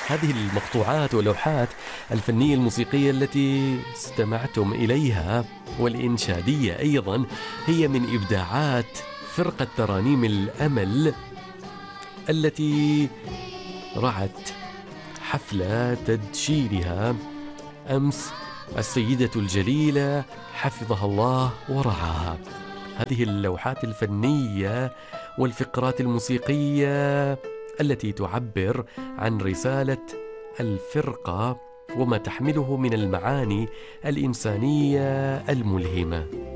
هذه المقطوعات واللوحات الفنية الموسيقية التي استمعتم إليها والإنشادية أيضا هي من إبداعات فرقة ترانيم الأمل التي رعت حفلة تدشينها أمس السيدة الجليلة حفظها الله ورعاها. هذه اللوحات الفنية والفقرات الموسيقية التي تعبر عن رسالة الفرقة وما تحمله من المعاني الإنسانية الملهمة.